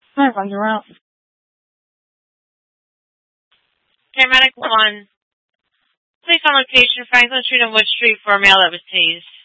Alright, well, you're out. Paramedic 1. Police on location, Franklin Street and Wood Street for a male that was tased.